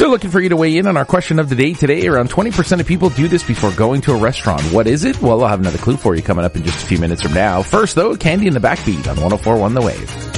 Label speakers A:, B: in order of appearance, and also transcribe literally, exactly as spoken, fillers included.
A: So looking for you to weigh in on our question of the day today. Around twenty percent of people do this before going to a restaurant. What is it? Well, I'll have another clue for you coming up in just a few minutes from now. First, though, Candy and the Backbeat on one oh four point one The Wave.